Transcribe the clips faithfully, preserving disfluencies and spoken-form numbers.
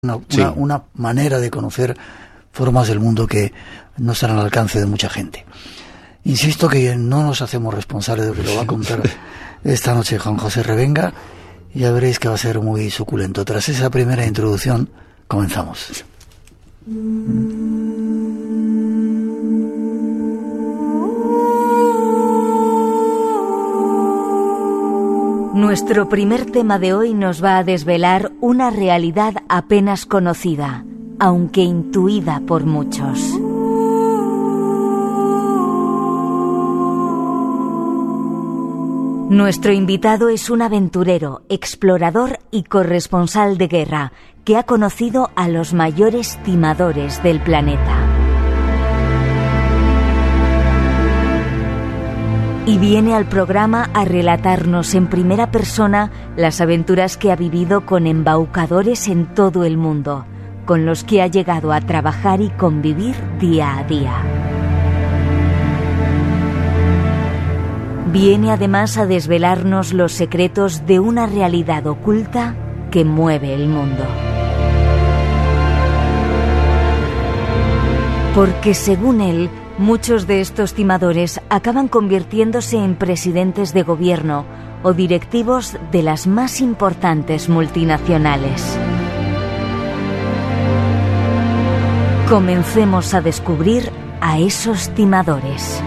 Una, Sí. una, una manera de conocer formas del mundo que no están al alcance de mucha gente. Insisto que no nos hacemos responsables de lo que lo va a contar esta noche Juan José Revenga, y ya veréis que va a ser muy suculento. Tras esa primera introducción, comenzamos. Nuestro primer tema de hoy nos va a desvelar una realidad apenas conocida, aunque intuida por muchos. Nuestro invitado es un aventurero, explorador y corresponsal de guerra que ha conocido a los mayores timadores del planeta. Y viene al programa a relatarnos en primera persona las aventuras que ha vivido con embaucadores en todo el mundo, con los que ha llegado a trabajar y convivir día a día. Viene además a desvelarnos los secretos de una realidad oculta que mueve el mundo. Porque según él, muchos de estos timadores acaban convirtiéndose en presidentes de gobierno o directivos de las más importantes multinacionales. Comencemos a descubrir a esos timadores.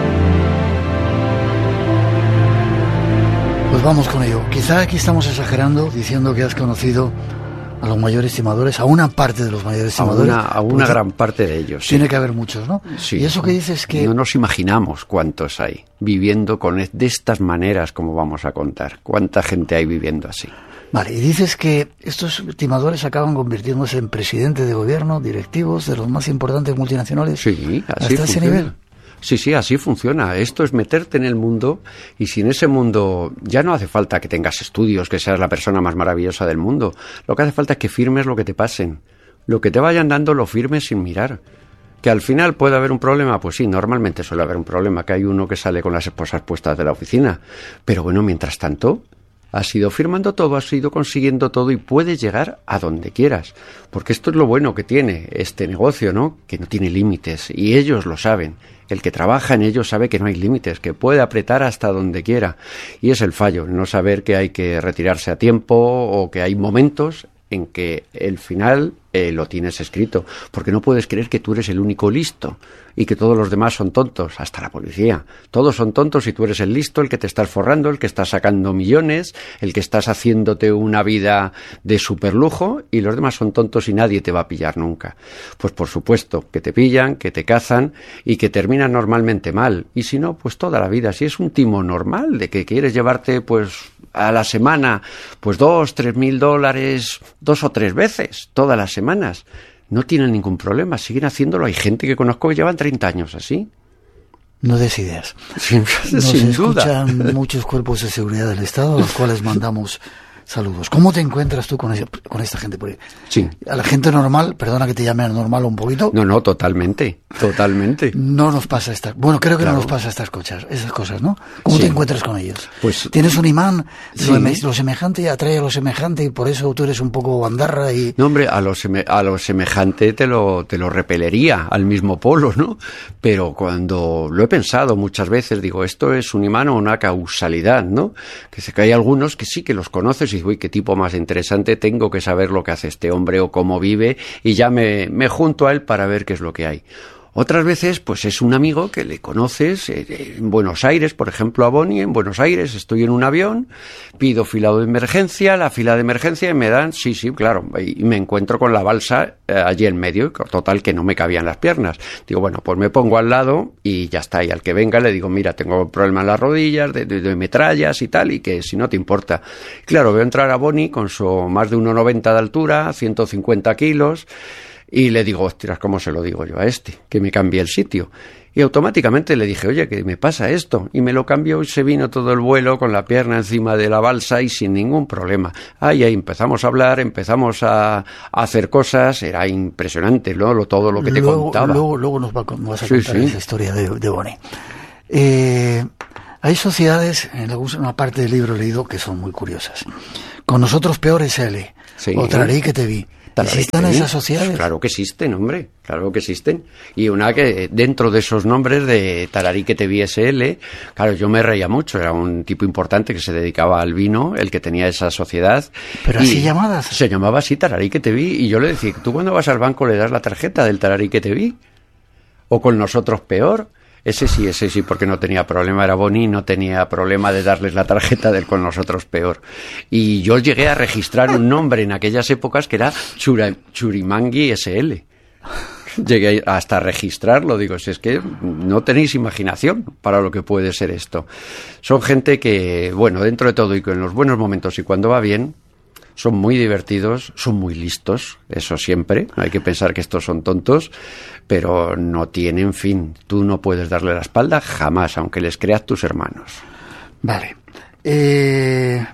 Pues vamos con ello. Quizá aquí estamos exagerando diciendo que has conocido a los mayores timadores, a una parte de los mayores timadores. A una, a una gran parte de ellos. Tiene Sí. que haber muchos, ¿no? Sí. Y eso que dices que... No nos imaginamos cuántos hay viviendo con e- de estas maneras como vamos a contar. ¿Cuánta gente hay viviendo así? Vale, y dices que estos timadores acaban convirtiéndose en presidentes de gobierno, directivos de los más importantes multinacionales. Sí, así ¿Hasta ese funciona. nivel? Sí, sí, así funciona. Esto es meterte en el mundo, y si en ese mundo ya no hace falta que tengas estudios, que seas la persona más maravillosa del mundo. Lo que hace falta es que firmes lo que te pasen. Lo que te vayan dando lo firmes sin mirar. Que al final puede haber un problema, pues sí, normalmente suele haber un problema, que hay uno que sale con las esposas puestas de la oficina. Pero bueno, mientras tanto, has ido firmando todo, has ido consiguiendo todo y puedes llegar a donde quieras. Porque esto es lo bueno que tiene este negocio, ¿no? Que no tiene límites, y ellos lo saben. El que trabaja en ello sabe que no hay límites, que puede apretar hasta donde quiera. Y es el fallo, no saber que hay que retirarse a tiempo o que hay momentos en que el final eh, lo tienes escrito. Porque no puedes creer que tú eres el único listo y que todos los demás son tontos, hasta la policía. Todos son tontos y tú eres el listo, el que te estás forrando, el que estás sacando millones, el que estás haciéndote una vida de superlujo, y los demás son tontos y nadie te va a pillar nunca. Pues por supuesto, que te pillan, que te cazan y que terminan normalmente mal. Y si no, pues toda la vida. Si es un timo normal de que quieres llevarte pues a la semana pues dos, tres mil dólares, dos o tres veces, todas las semanas, no tienen ningún problema, siguen haciéndolo. Hay gente que conozco que llevan treinta años así. No des ideas. Sin, Nos sin duda. escuchan muchos cuerpos de seguridad del Estado, a los cuales mandamos saludos. ¿Cómo te encuentras tú con, ese, con esta gente? Porque Sí. a la gente normal, perdona que te llame normal un poquito, No, no, totalmente, totalmente. no nos pasa estas... Bueno, creo que Claro. no nos pasa estas cosas, esas cosas, ¿no? ¿Cómo Sí. te encuentras con ellos? Pues- ¿Tienes un imán? Sí. Lo, eme- lo semejante atrae a lo semejante y por eso tú eres un poco bandarra y... No, hombre, a lo, seme- a lo semejante te lo, te lo repelería al mismo polo, ¿no? Pero cuando lo he pensado muchas veces, digo, esto es un imán o una causalidad, ¿no? Que sé que hay algunos que sí que los conoces y digo, uy, qué tipo más interesante, tengo que saber lo que hace este hombre o cómo vive, y ya me, me junto a él para ver qué es lo que hay. Otras veces, pues es un amigo que le conoces eh, en Buenos Aires, por ejemplo a Bonnie, en Buenos Aires, estoy en un avión, pido fila de emergencia, la fila de emergencia y me dan, sí, sí, claro, y me encuentro con la balsa eh, allí en medio, total que no me cabían las piernas. Digo, bueno, pues me pongo al lado y ya está, y al que venga le digo, mira, tengo problema en las rodillas, de, de, de metrallas y tal, y que si no te importa. Claro, veo entrar a Bonnie con su más de uno noventa de altura, ciento cincuenta kilos, y le digo, ostras, ¿cómo se lo digo yo a este? Que me cambie el sitio. Y automáticamente le dije, oye, que me pasa esto. Y me lo cambió y se vino todo el vuelo con la pierna encima de la balsa y sin ningún problema. Ahí, ahí empezamos a hablar, empezamos a, a hacer cosas. Era impresionante, ¿no? Lo, todo lo que te luego, contaba. Luego, luego nos, va, nos vas a Sí, contar sí. esa historia de, de Bonnie. Eh, hay sociedades, en alguna parte del libro he leído, que son muy curiosas. Con nosotros peor es L. Sí. Otra ley que te vi. ¿Existen esas sociedades? Claro que existen, hombre, claro que existen. Y una que dentro de esos nombres de Tararique Te Vi S L, claro, yo me reía mucho, era un tipo importante que se dedicaba al vino, el que tenía esa sociedad. ¿Pero así llamadas? Se llamaba así, Tararique Te Vi, y yo le decía, ¿tú cuando vas al banco le das la tarjeta del Tararique Te Vi? ¿O con nosotros peor? Ese sí, ese sí, porque no tenía problema, era Boni, no tenía problema de darles la tarjeta del con nosotros peor. Y yo llegué a registrar un nombre en aquellas épocas que era Chura, Churimangui S L. Llegué hasta registrarlo, digo, si es que no tenéis imaginación para lo que puede ser esto. Son gente que, bueno, dentro de todo y en los buenos momentos y cuando va bien, son muy divertidos, son muy listos, eso siempre. Hay que pensar que estos son tontos, pero no tienen fin. Tú no puedes darle la espalda jamás, aunque les creas tus hermanos. Vale. Eh,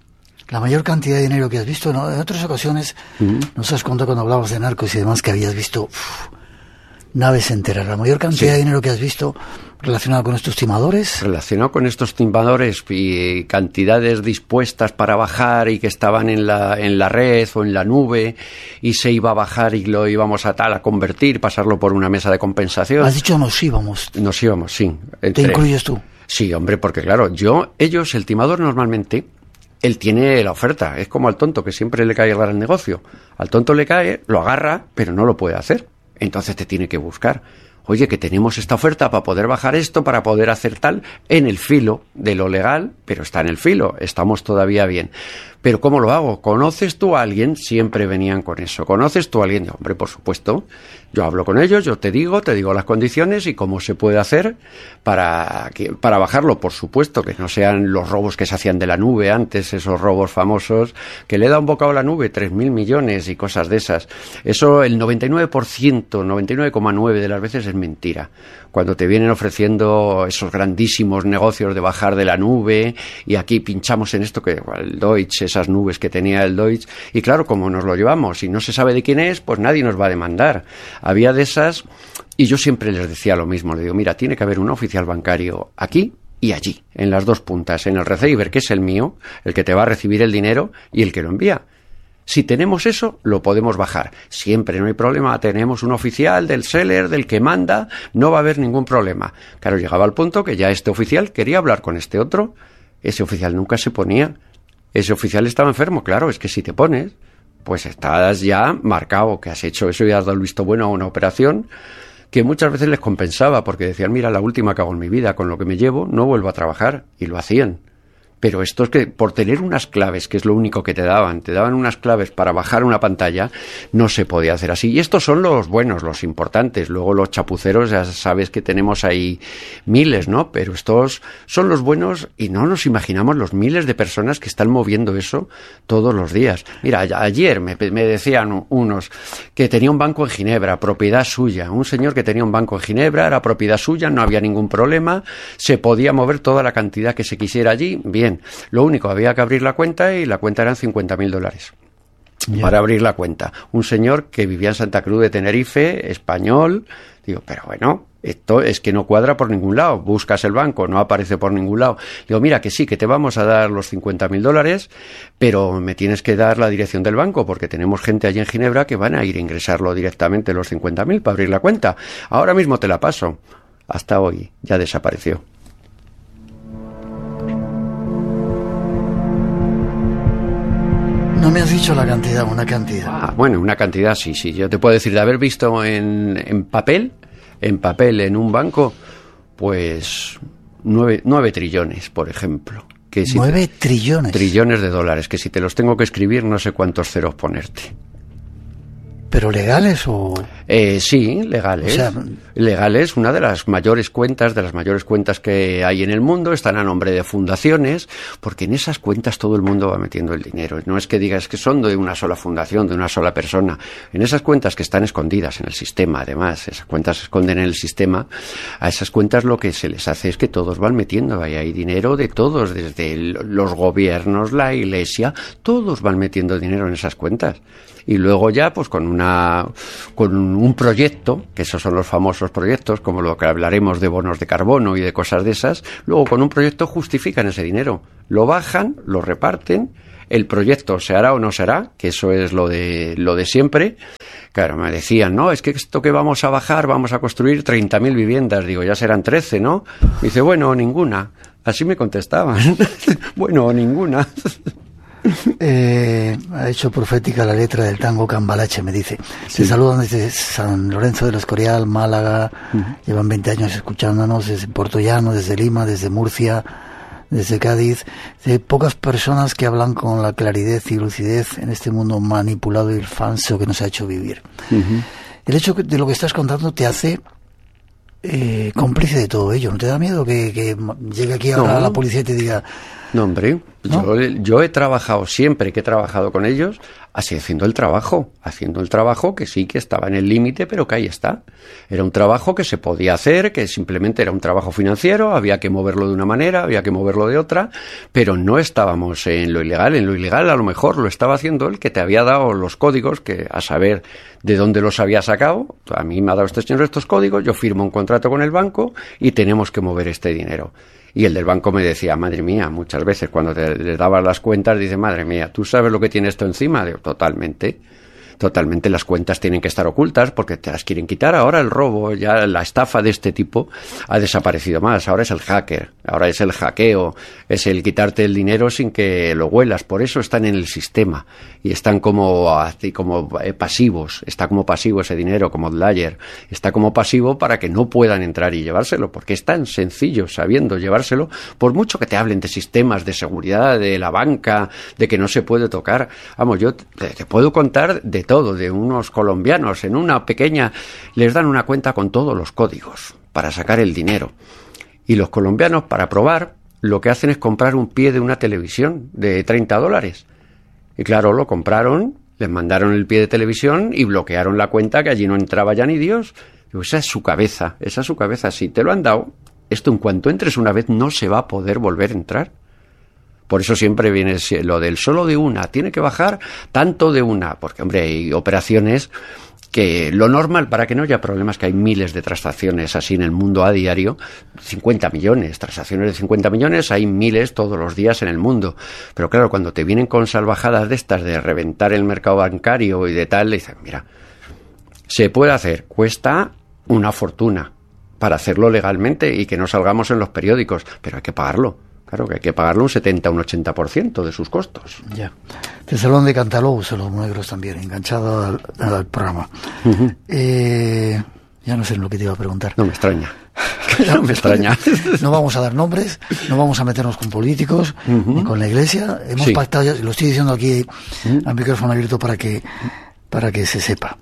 la mayor cantidad de dinero que has visto, ¿no? En otras ocasiones, uh-huh. nos has contado cuando hablabas de narcos y demás que habías visto uf, naves enteras. La mayor cantidad sí. de dinero que has visto relacionado con estos timadores. Relacionado con estos timadores y cantidades dispuestas para bajar y que estaban en la en la red o en la nube y se iba a bajar y lo íbamos a tal a convertir, pasarlo por una mesa de compensación. Has dicho nos íbamos. Nos íbamos, sí. Entre... ¿Te incluyes tú? Sí, hombre, porque claro, yo, ellos, el timador normalmente, él tiene la oferta. Es como al tonto que siempre le cae el gran negocio. Al tonto le cae, lo agarra, pero no lo puede hacer. Entonces te tiene que buscar. Oye, que tenemos esta oferta para poder bajar esto, para poder hacer tal, en el filo de lo legal, pero está en el filo, estamos todavía bien. Pero ¿cómo lo hago? ¿Conoces tú a alguien? Siempre venían con eso. ¿Conoces tú a alguien? Hombre, por supuesto. Yo hablo con ellos, yo te digo, te digo las condiciones y cómo se puede hacer para, que, para bajarlo. Por supuesto, que no sean los robos que se hacían de la nube antes, esos robos famosos, que le da un bocado a la nube, tres mil millones y cosas de esas. Eso, el noventa y nueve por ciento, noventa y nueve coma nueve de las veces es mentira. Cuando te vienen ofreciendo esos grandísimos negocios de bajar de la nube y aquí pinchamos en esto que el Deutsche, esas nubes que tenía el Deutsche, y claro, como nos lo llevamos y no se sabe de quién es, pues nadie nos va a demandar. Había de esas, y yo siempre les decía lo mismo, le digo, mira, tiene que haber un oficial bancario aquí y allí, en las dos puntas, en el receiver, que es el mío, el que te va a recibir el dinero, y el que lo envía. Si tenemos eso, lo podemos bajar. Siempre, no hay problema. Tenemos un oficial del seller, del que manda, no va a haber ningún problema. Claro, llegaba al punto que ya este oficial quería hablar con este otro. Ese oficial nunca se ponía. Ese oficial estaba enfermo. Claro, es que si te pones, pues estás ya marcado que has hecho eso y has dado el visto bueno a una operación que muchas veces les compensaba porque decían, mira, la última que hago en mi vida, con lo que me llevo, no vuelvo a trabajar. Y lo hacían. Pero esto es que por tener unas claves, que es lo único que te daban, te daban unas claves para bajar una pantalla, no se podía hacer así. Y estos son los buenos, los importantes. Luego los chapuceros, ya sabes que tenemos ahí miles, ¿no? Pero estos son los buenos y no nos imaginamos los miles de personas que están moviendo eso todos los días. Mira, ayer me, me decían unos que tenía un banco en Ginebra, propiedad suya. Un señor que tenía un banco en Ginebra, era propiedad suya, no había ningún problema, se podía mover toda la cantidad que se quisiera allí, bien. Lo único, había que abrir la cuenta y la cuenta eran cincuenta mil dólares. Yeah. Para abrir la cuenta. Un señor que vivía en Santa Cruz de Tenerife, español. Digo, pero bueno, esto es que no cuadra por ningún lado. Buscas el banco, no aparece por ningún lado. Digo, mira, que sí, que te vamos a dar los cincuenta mil dólares, pero me tienes que dar la dirección del banco, porque tenemos gente allí en Ginebra que van a ir a ingresarlo directamente los cincuenta mil para abrir la cuenta. Ahora mismo te la paso. Hasta hoy ya desapareció. No me has dicho la cantidad, una cantidad. Ah, bueno, una cantidad, sí, sí. Yo te puedo decir, de haber visto en, en papel, en papel, en un banco, pues nueve, nueve trillones, por ejemplo. Que si ¿Nueve te, trillones? Trillones de dólares, que si te los tengo que escribir no sé cuántos ceros ponerte. ¿Pero legales o...? Eh, sí, legales. O sea, legales, una de las mayores cuentas, de las mayores cuentas que hay en el mundo, están a nombre de fundaciones, porque en esas cuentas todo el mundo va metiendo el dinero. No es que digas que son de una sola fundación, de una sola persona. En esas cuentas que están escondidas en el sistema, además, esas cuentas se esconden en el sistema, a esas cuentas lo que se les hace es que todos van metiendo, ahí hay dinero de todos, desde el, los gobiernos, la iglesia, todos van metiendo dinero en esas cuentas. Y luego ya, pues con una con un proyecto, que esos son los famosos proyectos, como lo que hablaremos de bonos de carbono y de cosas de esas, luego con un proyecto justifican ese dinero. Lo bajan, lo reparten el proyecto se hará o no se hará, que eso es lo de, lo de siempre. Claro, me decían, no, es que esto que vamos a bajar, vamos a construir treinta mil viviendas. Digo, ya serán trece, ¿no? Me dice, bueno, ninguna. Así me contestaban. Bueno, ninguna. Eh, ha hecho profética la letra del tango Cambalache, me dice. Sí. Te saludan desde San Lorenzo del Escorial, Málaga. Uh-huh. Llevan veinte años escuchándonos desde Puerto Llano, desde Lima, desde Murcia, desde Cádiz. De pocas personas que hablan con la claridad y lucidez en este mundo manipulado y falso que nos ha hecho vivir. Uh-huh. El hecho de lo que estás contando te hace eh, cómplice de todo ello. ¿No te da miedo que, que llegue aquí ahora no. la policía y te diga... No, hombre, ¿no? Yo, yo he trabajado siempre que he trabajado con ellos, así haciendo el trabajo, haciendo el trabajo que sí que estaba en el límite, pero que ahí está. Era un trabajo que se podía hacer, que simplemente era un trabajo financiero, había que moverlo de una manera, había que moverlo de otra, pero no estábamos en lo ilegal. En lo ilegal a lo mejor lo estaba haciendo el que te había dado los códigos, que a saber de dónde los había sacado. A mí me ha dado este señor estos códigos, yo firmo un contrato con el banco y tenemos que mover este dinero. Y el del banco me decía, madre mía, muchas veces cuando te, le dabas las cuentas, dice, madre mía, ¿tú sabes lo que tiene esto encima? Digo, totalmente, totalmente las cuentas tienen que estar ocultas porque te las quieren quitar. Ahora el robo, ya la estafa de este tipo ha desaparecido más. Ahora es el hacker, ahora es el hackeo, es el quitarte el dinero sin que lo huelas. Por eso están en el sistema y están como, así, como eh, pasivos. Está como pasivo ese dinero, como Dlayer. Está como pasivo para que no puedan entrar y llevárselo, porque es tan sencillo sabiendo llevárselo, por mucho que te hablen de sistemas de seguridad, de la banca, de que no se puede tocar. Vamos, yo te, te puedo contar de todo, de unos colombianos en una pequeña, les dan una cuenta con todos los códigos para sacar el dinero. Y los colombianos, para probar, lo que hacen es comprar un pie de una televisión de treinta dólares. Y claro, lo compraron, les mandaron el pie de televisión y bloquearon la cuenta, que allí no entraba ya ni Dios. Digo, esa es su cabeza, esa es su cabeza. Si te lo han dado, esto en cuanto entres una vez no se va a poder volver a entrar. Por eso siempre viene lo del solo de una, tiene que bajar tanto de una, porque hombre, hay operaciones que lo normal, para que no haya problemas, que hay miles de transacciones así en el mundo a diario, cincuenta millones, transacciones de cincuenta millones, hay miles todos los días en el mundo. Pero claro, cuando te vienen con salvajadas de estas de reventar el mercado bancario y de tal, le dicen, mira, se puede hacer, cuesta una fortuna para hacerlo legalmente y que no salgamos en los periódicos, pero hay que pagarlo. Claro que hay que pagarle un setenta, un ochenta por ciento de sus costos. Ya. El Salón de Cantalous, los negros también, enganchado al, al programa. Uh-huh. Eh, ya no sé lo que te iba a preguntar. No me extraña. No me extraña. No vamos a dar nombres, no vamos a meternos con políticos, uh-huh. ni con la Iglesia. Hemos sí. pactado, ya, lo estoy diciendo aquí uh-huh. al micrófono abierto para que, para que se sepa.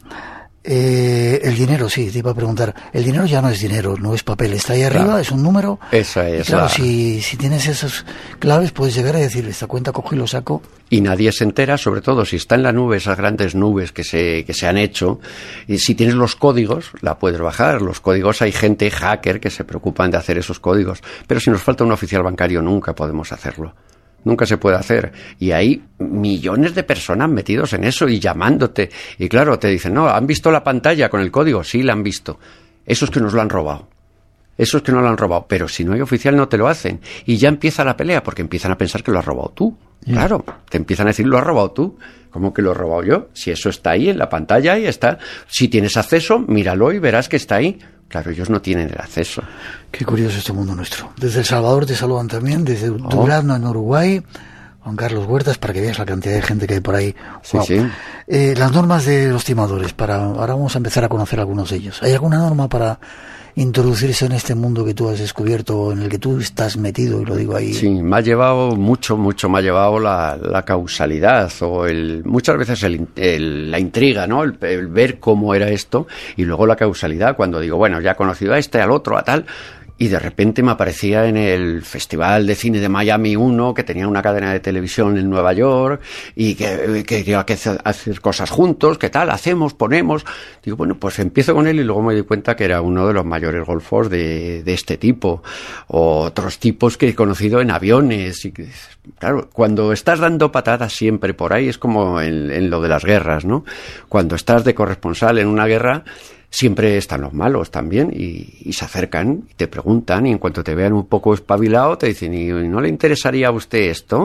Eh, el dinero, sí, te iba a preguntar. El dinero ya no es dinero, no es papel, está ahí arriba, claro. Es un número. Esa es. Y claro, la... si, si tienes esas claves, puedes llegar a decir, esta cuenta cojo y lo saco. Y nadie se entera, sobre todo si está en la nube, esas grandes nubes que se, que se han hecho. Y si tienes los códigos, la puedes bajar. Los códigos, hay gente hacker que se preocupan de hacer esos códigos. Pero si nos falta un oficial bancario, nunca podemos hacerlo. Nunca se puede hacer. Y hay millones de personas metidos en eso y llamándote. Y claro, te dicen, no, ¿han visto la pantalla con el código? Sí, la han visto. Eso es que nos lo han robado. Eso es que no lo han robado. Pero si no hay oficial no te lo hacen. Y ya empieza la pelea porque empiezan a pensar que lo has robado tú. Yeah. Claro, te empiezan a decir, lo has robado tú. ¿Cómo que lo he robado yo? Si eso está ahí en la pantalla y está. Si tienes acceso, míralo y verás que está ahí. Claro, ellos no tienen el acceso. Qué curioso este mundo nuestro. Desde El Salvador te saludan también, desde oh. Durazno, en Uruguay, Juan Carlos Huertas, para que veas la cantidad de gente que hay por ahí. Sí, wow. sí. Eh, las normas de los timadores, para ahora vamos a empezar a conocer algunos de ellos. ¿Hay alguna norma para introducirse en este mundo que tú has descubierto, en el que tú estás metido, y lo digo ahí? Sí, me ha llevado mucho, mucho, me ha llevado la, la causalidad, o el muchas veces el, el, la intriga, ¿no? El, el ver cómo era esto, y luego la causalidad, cuando digo, bueno, ya he conocido a este, al otro, a tal... Y de repente me aparecía en el Festival de Cine de Miami uno, que tenía una cadena de televisión en Nueva York, y que quería que hacer cosas juntos, ¿qué tal? Hacemos, ponemos. Digo, bueno, pues empiezo con él y luego me di cuenta que era uno de los mayores golfos de, de este tipo. O otros tipos que he conocido en aviones. Y que, claro, cuando estás dando patadas siempre por ahí, es como en, en lo de las guerras, ¿no? Cuando estás de corresponsal en una guerra, siempre están los malos también y, y se acercan y te preguntan, y en cuanto te vean un poco espabilado te dicen, ¿y no le interesaría a usted esto?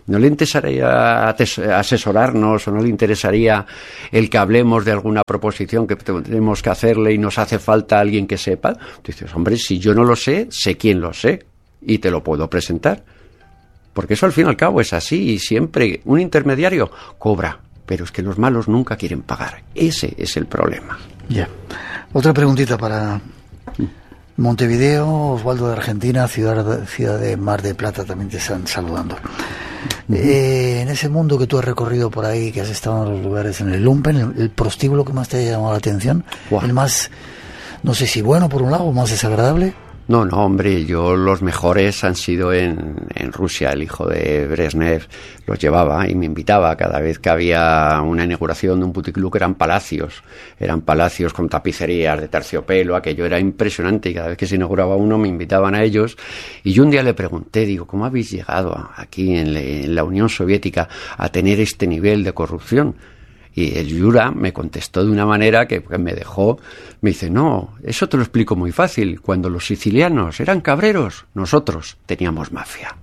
¿No le interesaría asesorarnos o no le interesaría el que hablemos de alguna proposición que tenemos que hacerle y nos hace falta alguien que sepa? Dices, hombre, si yo no lo sé, sé quién lo sé y te lo puedo presentar. Porque eso al fin y al cabo es así y siempre un intermediario cobra, pero es que los malos nunca quieren pagar. Ese es el problema. Ya. Yeah. Otra preguntita para Montevideo, Osvaldo de Argentina, ciudad, ciudad de Mar de Plata, también te están saludando. Uh-huh. Eh, en ese mundo que tú has recorrido por ahí, que has estado en los lugares, en el lumpen, el, el prostíbulo que más te ha llamado la atención, wow. El más, no sé si bueno por un lado o más desagradable. No, no, hombre, yo los mejores han sido en, en Rusia. El hijo de Brezhnev los llevaba y me invitaba cada vez que había una inauguración de un puticlub. Eran palacios, eran palacios con tapicerías de terciopelo, aquello era impresionante y cada vez que se inauguraba uno me invitaban a ellos. Y yo un día le pregunté, digo, ¿cómo habéis llegado aquí en, le, en la Unión Soviética a tener este nivel de corrupción? Y el Yura me contestó de una manera que me dejó, me dice, no, eso te lo explico muy fácil. Cuando los sicilianos eran cabreros, nosotros teníamos mafia.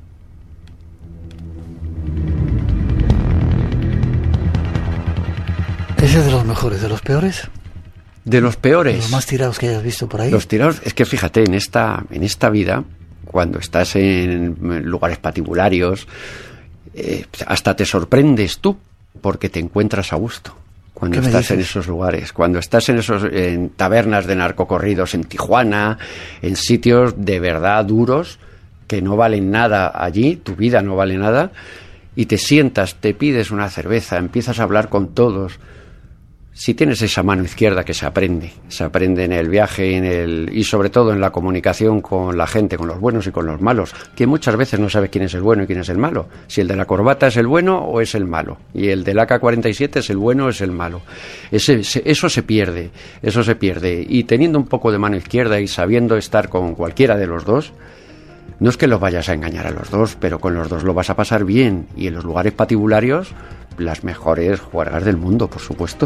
¿Ese es de los mejores, de los peores? De los peores. ¿De los más tirados que hayas visto por ahí? Los tirados, es que fíjate, en esta, en esta vida, cuando estás en lugares patibularios, eh, hasta te sorprendes tú. Porque te encuentras a gusto cuando estás en esos lugares, cuando estás en esos en tabernas de narcocorridos en Tijuana, en sitios de verdad duros que no valen nada allí, tu vida no vale nada, y te sientas, te pides una cerveza, empiezas a hablar con todos. Si tienes esa mano izquierda que se aprende, se aprende en el viaje en el, y sobre todo en la comunicación con la gente, con los buenos y con los malos, que muchas veces no sabes quién es el bueno y quién es el malo, si el de la corbata es el bueno o es el malo, y el del A K cuarenta y siete es el bueno o es el malo. Ese, eso se pierde, eso se pierde, y teniendo un poco de mano izquierda y sabiendo estar con cualquiera de los dos, no es que los vayas a engañar a los dos, pero con los dos lo vas a pasar bien, y en los lugares patibularios las mejores jugadoras del mundo, por supuesto.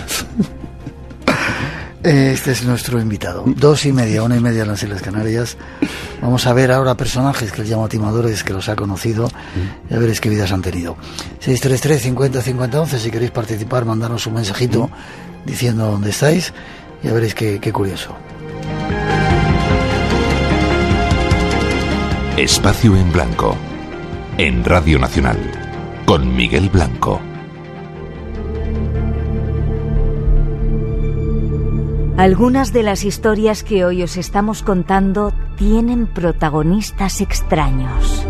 Este es nuestro invitado. Dos y media, una y media en las Islas Canarias. Vamos a ver ahora personajes que les llamo timadores, que los ha conocido, y a ver es qué vidas han tenido. seis tres tres, cincuenta, cincuenta, once, si queréis participar, mandarnos un mensajito diciendo dónde estáis, y a veréis qué, qué curioso. Espacio en Blanco, en Radio Nacional, con Miguel Blanco. Algunas de las historias que hoy os estamos contando tienen protagonistas extraños.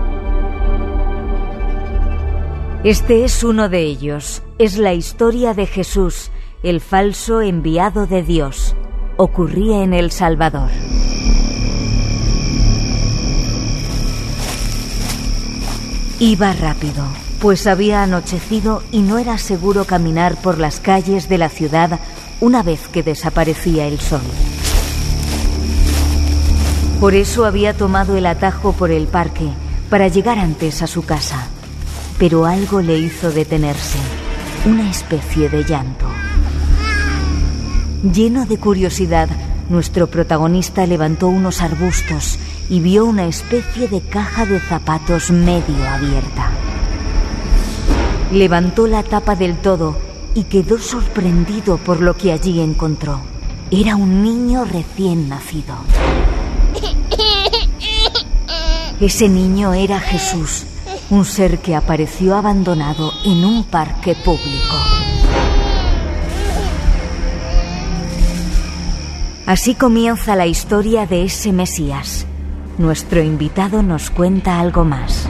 Este es uno de ellos. Es la historia de Jesús, el falso enviado de Dios. Ocurría en El Salvador. Iba rápido, pues había anochecido y no era seguro caminar por las calles de la ciudad una vez que desaparecía el sol. Por eso había tomado el atajo por el parque, para llegar antes a su casa. Pero algo le hizo detenerse, una especie de llanto. Lleno de curiosidad, nuestro protagonista levantó unos arbustos y vio una especie de caja de zapatos medio abierta. Levantó la tapa del todo y quedó sorprendido por lo que allí encontró. Era un niño recién nacido. Ese niño era Jesús, un ser que apareció abandonado en un parque público. Así comienza la historia de ese Mesías. Nuestro invitado nos cuenta algo más.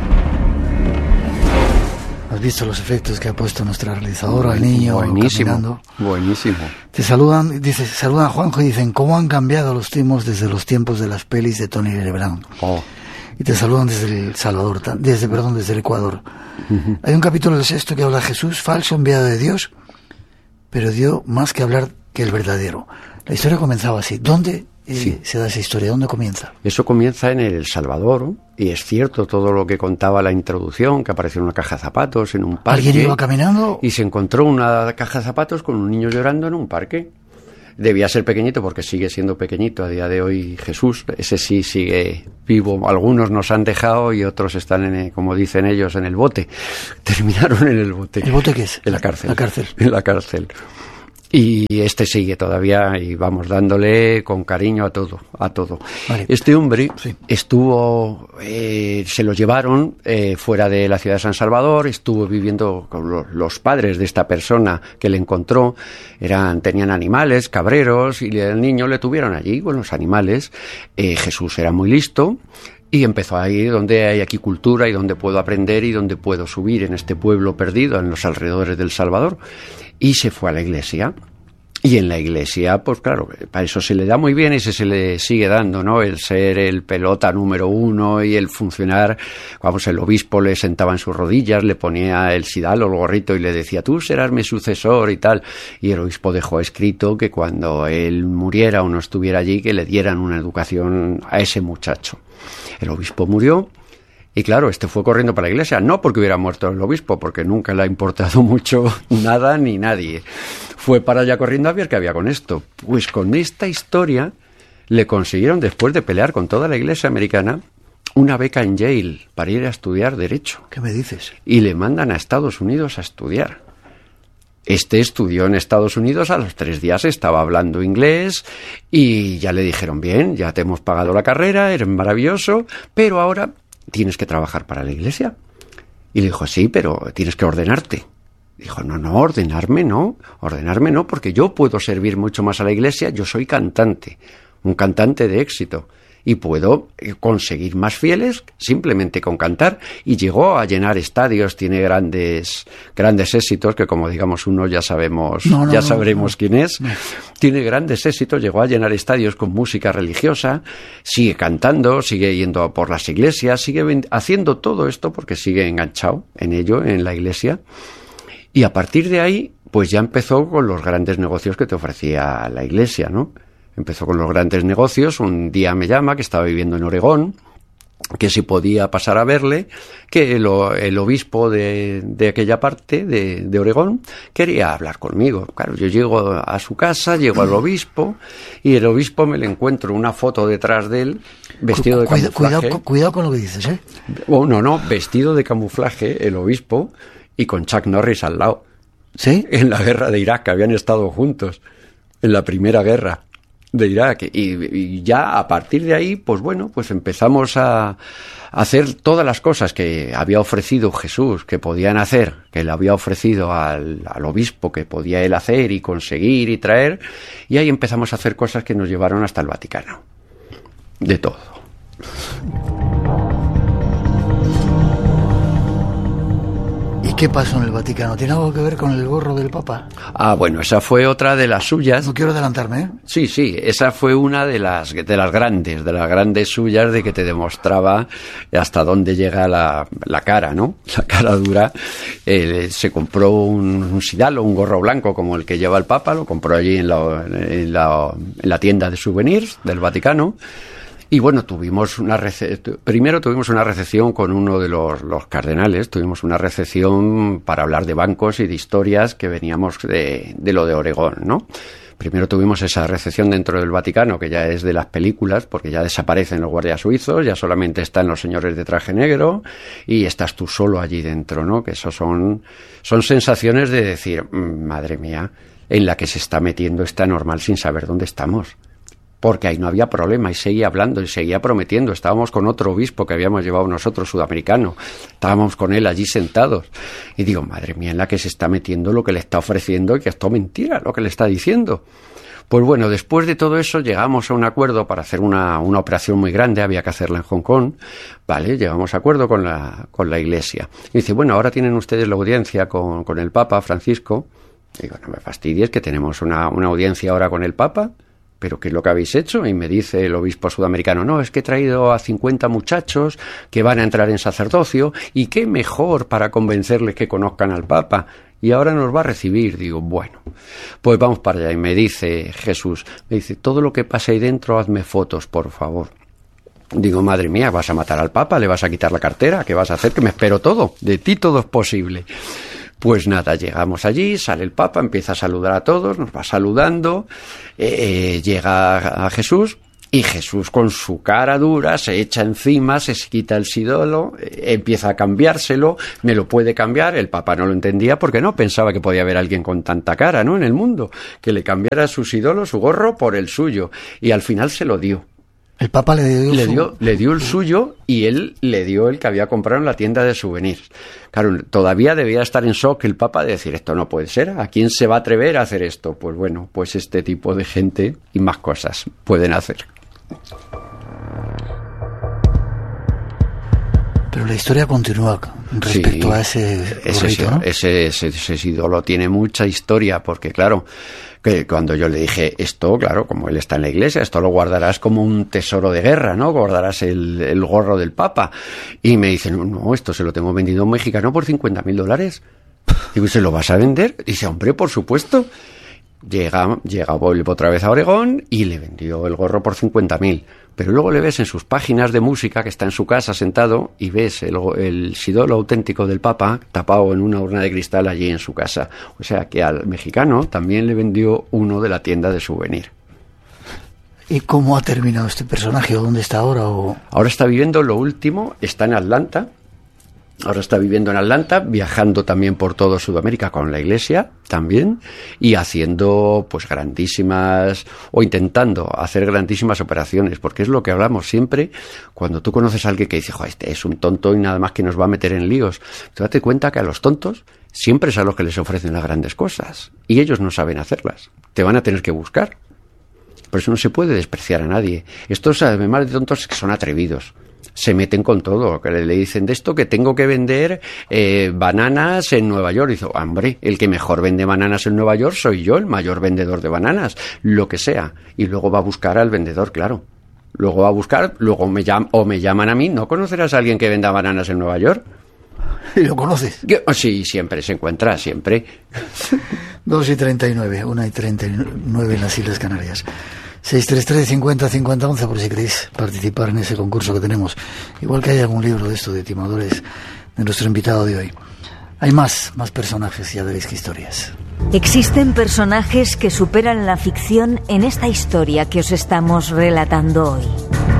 ¿Has visto los efectos que ha puesto nuestra realizadora, el niño buenísimo, caminando? Buenísimo. Te saludan, dice, saludan a Juanjo y dicen, ¿cómo han cambiado los tiempos desde los tiempos de las pelis de Tony Lebran? Oh. Y te saludan desde El Salvador, desde, perdón, desde el Ecuador. Uh-huh. Hay un capítulo del sexto que habla de Jesús, falso enviado de Dios, pero dio más que hablar que el verdadero. La historia comenzaba así. ¿Dónde eh, sí. se da esa historia? ¿Dónde comienza? Eso comienza en El Salvador, y es cierto todo lo que contaba la introducción, que apareció una caja de zapatos en un parque. ¿Alguien iba caminando? Y se encontró una caja de zapatos con un niño llorando en un parque. Debía ser pequeñito porque sigue siendo pequeñito a día de hoy Jesús. Ese sí sigue vivo. Algunos nos han dejado y otros están, en, como dicen ellos, en el bote. Terminaron en el bote. ¿El bote qué es? En la cárcel. La cárcel. En la cárcel. Y este sigue todavía y vamos dándole con cariño a todo, a todo. Vale. Este hombre sí. estuvo, eh, se lo llevaron eh, fuera de la ciudad de San Salvador, estuvo viviendo con los, los padres de esta persona que le encontró, eran, tenían animales, cabreros, y el niño le tuvieron allí con los animales. Eh, Jesús era muy listo. Y empezó ahí donde hay aquí cultura y donde puedo aprender y donde puedo subir en este pueblo perdido en los alrededores del Salvador. Y se fue a la iglesia. Y en la iglesia, pues claro, para eso se le da muy bien y se, se le sigue dando, ¿no? El ser el pelota número uno y el funcionar. Vamos, el obispo le sentaba en sus rodillas, le ponía el sidal o el gorrito y le decía, tú serás mi sucesor y tal. Y el obispo dejó escrito que cuando él muriera o no estuviera allí, que le dieran una educación a ese muchacho. El obispo murió y claro, este fue corriendo para la iglesia, no porque hubiera muerto el obispo, porque nunca le ha importado mucho nada ni nadie. Fue para allá corriendo a ver qué había con esto. Pues con esta historia le consiguieron, después de pelear con toda la iglesia americana, una beca en Yale para ir a estudiar Derecho. ¿Qué me dices? Y le mandan a Estados Unidos a estudiar. Este estudió en Estados Unidos, a los tres días estaba hablando inglés y ya le dijeron, bien, ya te hemos pagado la carrera, eres maravilloso, pero ahora tienes que trabajar para la iglesia. Y le dijo, sí, pero tienes que ordenarte. Dijo, no, no, ordenarme no, ordenarme no, porque yo puedo servir mucho más a la iglesia, yo soy cantante, un cantante de éxito. Y puedo conseguir más fieles simplemente con cantar. Y llegó a llenar estadios, tiene grandes grandes éxitos, que como digamos uno ya sabemos, no, no, ya no, sabremos no, quién es. No. Tiene grandes éxitos, llegó a llenar estadios con música religiosa, sigue cantando, sigue yendo por las iglesias, sigue haciendo todo esto porque sigue enganchado en ello, en la iglesia. Y a partir de ahí, pues ya empezó con los grandes negocios que te ofrecía la iglesia, ¿no? Empezó con los grandes negocios, un día me llama, que estaba viviendo en Oregón, que si podía pasar a verle, que el, el obispo de, de aquella parte de, de Oregón quería hablar conmigo. Claro, yo llego a su casa, llego al obispo, y el obispo me le encuentro una foto detrás de él, vestido de Cuida, camuflaje. Cuidado, cuidado con lo que dices, ¿eh? Oh, no, no, vestido de camuflaje, el obispo, y con Chuck Norris al lado. ¿Sí? En la guerra de Irak, que habían estado juntos, en la primera guerra de Irak. Y, y ya a partir de ahí, pues bueno, pues empezamos a, a hacer todas las cosas que había ofrecido Jesús, que podían hacer, que le había ofrecido al, al obispo, que podía él hacer y conseguir y traer, y ahí empezamos a hacer cosas que nos llevaron hasta el Vaticano. De todo. ¿Y qué pasó en el Vaticano? ¿Tiene algo que ver con el gorro del Papa? Ah, bueno, esa fue otra de las suyas. No quiero adelantarme, ¿eh? Sí, sí, esa fue una de las de las grandes, de las grandes suyas, de que te demostraba hasta dónde llega la, la cara, ¿no? La cara dura. Eh, se compró un, un sidal o un gorro blanco como el que lleva el Papa, lo compró allí en la, en la, en la tienda de souvenirs del Vaticano. Y bueno, tuvimos una rece- primero tuvimos una recepción con uno de los, los cardenales, tuvimos una recepción para hablar de bancos y de historias que veníamos de, de lo de Oregón, ¿no? Primero tuvimos esa recepción dentro del Vaticano, que ya es de las películas, porque ya desaparecen los guardias suizos, ya solamente están los señores de traje negro y estás tú solo allí dentro, ¿no? Que eso son, son sensaciones de decir, madre mía, en la que se está metiendo esta normal sin saber dónde estamos. Porque ahí no había problema y seguía hablando y seguía prometiendo. Estábamos con otro obispo que habíamos llevado nosotros, sudamericano. Estábamos con él allí sentados. Y digo, madre mía, en la que se está metiendo lo que le está ofreciendo y que esto es mentira, lo que le está diciendo. Pues bueno, después de todo eso llegamos a un acuerdo para hacer una, una operación muy grande, había que hacerla en Hong Kong. Vale, llegamos a acuerdo con la, con la iglesia. Y dice, bueno, ahora tienen ustedes la audiencia con, con el Papa Francisco. Y digo, no me fastidies, que tenemos una, una audiencia ahora con el Papa. ¿Pero qué es lo que habéis hecho? Y me dice el obispo sudamericano, no, es que he traído a cincuenta muchachos que van a entrar en sacerdocio y qué mejor para convencerles que conozcan al Papa. Y ahora nos va a recibir. Digo, bueno, pues vamos para allá. Y me dice Jesús, me dice, todo lo que pasa ahí dentro, hazme fotos, por favor. Digo, madre mía, ¿vas a matar al Papa? ¿Le vas a quitar la cartera? ¿Qué vas a hacer? Que me espero todo. De ti todo es posible. Pues nada, llegamos allí, sale el Papa, empieza a saludar a todos, nos va saludando, eh, llega a Jesús, y Jesús con su cara dura se echa encima, se quita el sidolo, eh, empieza a cambiárselo, me lo puede cambiar, el Papa no lo entendía porque no pensaba que podía haber alguien con tanta cara, ¿no?, en el mundo, que le cambiara su sidolo, su gorro, por el suyo, y al final se lo dio. El Papa le dio, le su... dio le dio el suyo y él le dio el que había comprado en la tienda de souvenirs. Claro, todavía debía estar en shock el Papa de decir, esto no puede ser, ¿a quién se va a atrever a hacer esto? Pues bueno, pues este tipo de gente y más cosas pueden hacer. Pero la historia continúa respecto sí, a ese gorrito, ¿no? Ese, ese, ese ídolo tiene mucha historia, porque claro, que cuando yo le dije esto, claro, como él está en la iglesia, esto lo guardarás como un tesoro de guerra, ¿no? Guardarás el, el gorro del Papa. Y me dicen, no, no, esto se lo tengo vendido a un mexicano por cincuenta mil dólares. Digo, ¿se lo vas a vender? Dice, hombre, por supuesto. Llega, llega vuelve otra vez a Oregón y le vendió el gorro por cincuenta mil. Pero luego le ves en sus páginas de música, que está en su casa sentado, y ves el, el sidolo auténtico del Papa tapado en una urna de cristal allí en su casa. O sea que al mexicano también le vendió uno de la tienda de souvenir. ¿Y cómo ha terminado este personaje? ¿O dónde está ahora? O... Ahora está viviendo lo último, está en Atlanta. Ahora está viviendo en Atlanta, viajando también por toda Sudamérica con la iglesia también, y haciendo pues grandísimas, o intentando hacer grandísimas operaciones, porque es lo que hablamos siempre cuando tú conoces a alguien que dice, joder, este es un tonto y nada más que nos va a meter en líos. Tú date cuenta que a los tontos siempre es a los que les ofrecen las grandes cosas, y ellos no saben hacerlas. Te van a tener que buscar. Por eso no se puede despreciar a nadie. Estos, además de tontos, que son atrevidos. Se meten con todo, que le dicen de esto que tengo que vender eh, bananas en Nueva York. Y dice, hombre, el que mejor vende bananas en Nueva York soy yo, el mayor vendedor de bananas, lo que sea. Y luego va a buscar al vendedor, claro. Luego va a buscar, luego me llaman, o me llaman a mí. ¿No conocerás a alguien que venda bananas en Nueva York? ¿Y lo conoces? Yo, sí, siempre se encuentra, siempre. dos y treinta y nueve, una y treinta y nueve en las Islas Canarias. seis tres tres, cincuenta, cincuenta, once por si queréis participar en ese concurso que tenemos. Igual que hay algún libro de esto de timadores de nuestro invitado de hoy. Hay más, más personajes, ya veréis qué historias. Existen personajes que superan la ficción en esta historia que os estamos relatando hoy.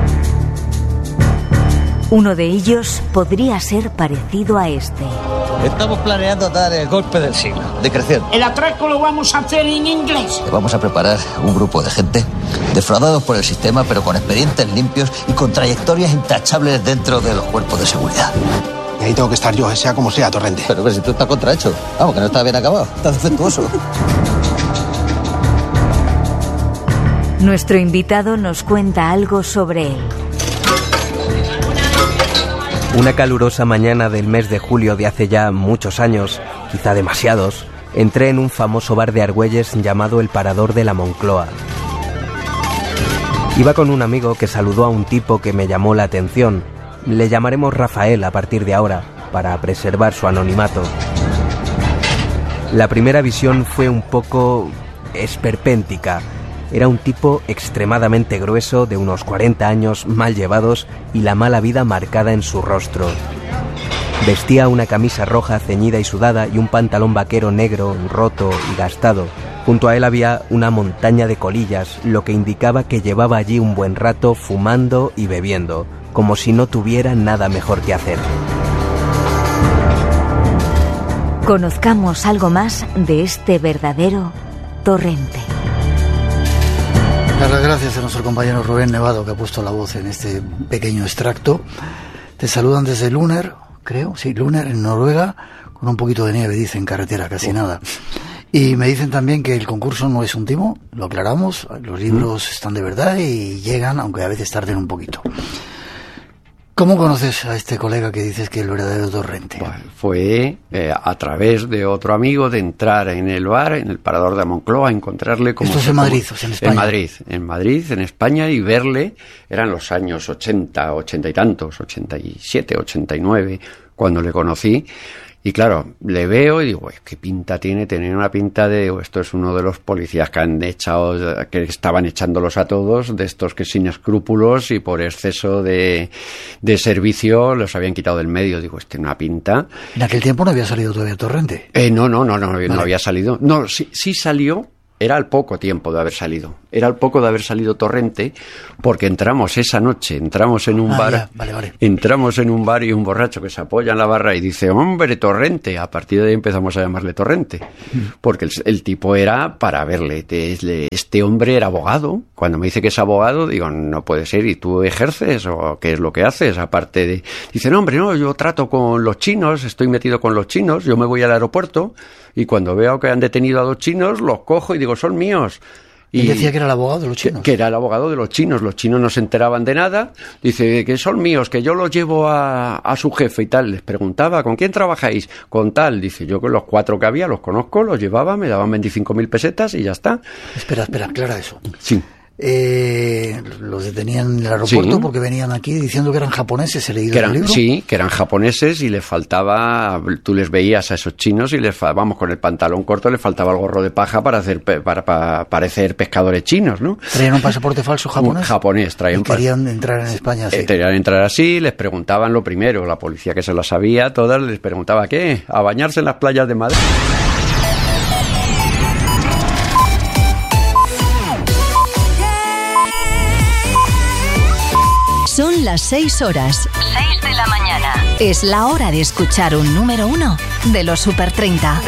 Uno de ellos podría ser parecido a este. Estamos planeando dar el golpe del siglo, de creación. El atraco lo vamos a hacer en inglés. Vamos a preparar un grupo de gente defraudados por el sistema, pero con expedientes limpios y con trayectorias intachables dentro de los cuerpos de seguridad. Y ahí tengo que estar yo, sea como sea, Torrente. Pero, pero si tú estás contrahecho. Vamos, que no está bien acabado. Está defectuoso. Nuestro invitado nos cuenta algo sobre él. Una calurosa mañana del mes de julio de hace ya muchos años, quizá demasiados, entré en un famoso bar de Argüelles llamado El Parador de la Moncloa. Iba con un amigo que saludó a un tipo que me llamó la atención. Le llamaremos Rafael a partir de ahora, para preservar su anonimato. La primera visión fue un poco esperpéntica. Era un tipo extremadamente grueso, de unos cuarenta años, mal llevados y la mala vida marcada en su rostro. Vestía una camisa roja ceñida y sudada y un pantalón vaquero negro, roto y gastado. Junto a él había una montaña de colillas, lo que indicaba que llevaba allí un buen rato fumando y bebiendo, como si no tuviera nada mejor que hacer. Conozcamos algo más de este verdadero Torrente. Dar las gracias a nuestro compañero Rubén Nevado, que ha puesto la voz en este pequeño extracto. Te saludan desde Luner, creo, sí, Luner, en Noruega, con un poquito de nieve, dicen, carretera, casi nada. Y me dicen también que el concurso no es un timo, lo aclaramos, los libros mm. están de verdad y llegan, aunque a veces tarden un poquito. ¿Cómo conoces a este colega que dices que es el verdadero Torrente? Bueno, fue eh, a través de otro amigo, de entrar en el bar, en el Parador de Moncloa, encontrarle como... ¿Esto es en Madrid o es en España? En Madrid, en Madrid, en España, y verle, eran los años ochenta, ochenta y tantos, ochenta y siete, ochenta y nueve, cuando le conocí, Y claro, le veo y digo, ¿qué pinta tiene? Tenía una pinta de, digo, esto es uno de los policías que han echado, que estaban echándolos a todos, de estos que sin escrúpulos y por exceso de, de servicio los habían quitado del medio. Digo, este una pinta. En aquel tiempo no había salido todavía Torrente. Eh, no, no, no, no, vale. no había salido. No, sí, sí salió. Era al poco tiempo de haber salido. Era al poco de haber salido Torrente, porque entramos esa noche, entramos en un ah, bar, ya, vale, vale. entramos en un bar y un borracho que se apoya en la barra y dice, hombre, Torrente. A partir de ahí empezamos a llamarle Torrente, porque el, el tipo era para verle. Este hombre era abogado. Cuando me dice que es abogado, digo, no puede ser. ¿Y tú ejerces o qué es lo que haces? Aparte de, dice, no, hombre, no, yo trato con los chinos, estoy metido con los chinos, yo me voy al aeropuerto y cuando veo que han detenido a dos chinos, los cojo y digo, son míos. Y decía que era el abogado de los chinos. Que, que era el abogado de los chinos. Los chinos no se enteraban de nada. Dice que son míos, que yo los llevo a, a su jefe y tal. Les preguntaba, ¿con quién trabajáis? Con tal. Dice, yo con los cuatro que había los conozco, los llevaba, me daban veinticinco mil pesetas y ya está. Espera, espera, aclara eso. Sí. Eh, los detenían en el aeropuerto sí. porque venían aquí diciendo que eran japoneses, he leído que eran, el libro. Sí, que eran japoneses y les faltaba, tú les veías a esos chinos y les, vamos, con el pantalón corto les faltaba el gorro de paja para hacer para, para parecer pescadores chinos, ¿no? ¿Traían un pasaporte falso japonés? Un japonés, traían. Y querían entrar en España así. Eh, querían entrar así, les preguntaban lo primero, la policía que se lo sabía, todas les preguntaba, ¿qué? ¿A bañarse en las playas de Madrid? Son las seis horas. seis de la mañana. Es la hora de escuchar un número uno de los Super treinta.